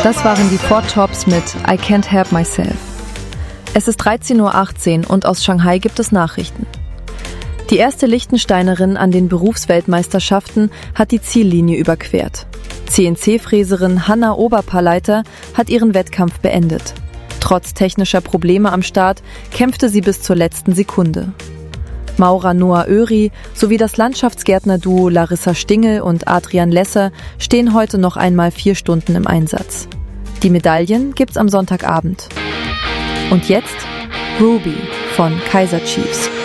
Das waren die Four Tops mit I Can't Help Myself. Es ist 13:18 Uhr und aus Shanghai gibt es Nachrichten. Die erste Liechtensteinerin an den Berufsweltmeisterschaften hat die Ziellinie überquert. CNC-Fräserin Hanna Oberpaleiter hat ihren Wettkampf beendet. Trotz technischer Probleme am Start kämpfte sie bis zur letzten Sekunde. Maurer Noah Öri sowie das Landschaftsgärtner-Duo Larissa Stingel und Adrian Lesser stehen heute noch einmal 4 Stunden im Einsatz. Die Medaillen gibt's am Sonntagabend. Und jetzt Ruby von Kaiser Chiefs.